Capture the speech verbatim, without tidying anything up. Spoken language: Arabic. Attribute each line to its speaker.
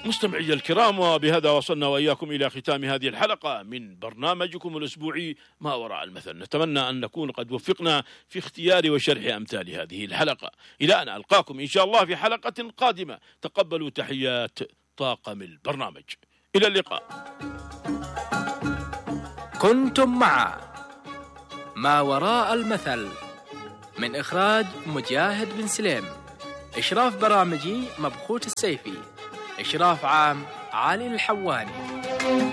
Speaker 1: مستمعي الكرام، وبهذا وصلنا وإياكم إلى ختام هذه الحلقة من برنامجكم الأسبوعي ما وراء المثل. نتمنى أن نكون قد وفقنا في اختيار وشرح أمثال هذه الحلقة. إلى أن ألقاكم إن شاء الله في حلقة قادمة، تقبلوا تحيات طاقم البرنامج. إلى اللقاء.
Speaker 2: كنتم مع ما وراء المثل من إخراج مجاهد بن سليم، إشراف برامجي مبخوت السيفي، إشراف عام علي الحواني.